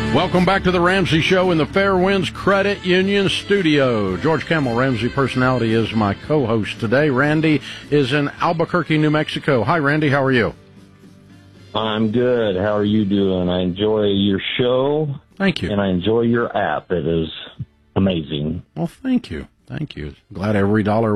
Welcome back to the Ramsey Show in the Fairwinds Credit Union studio. George Kamel, Ramsey Personality, is my co-host today. Randy is in Albuquerque, New Mexico. Hi, Randy. How are you? I'm good. How are you doing? I enjoy your show. Thank you. And I enjoy your app. It is amazing. Well, thank you. Thank you. Glad every dollar